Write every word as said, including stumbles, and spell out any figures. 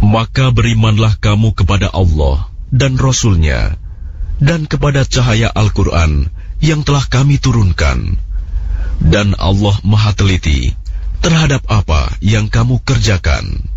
Maka berimanlah kamu kepada Allah dan Rasul-Nya, dan kepada cahaya Al-Quran yang telah kami turunkan. Dan Allah Maha Teliti terhadap apa yang kamu kerjakan.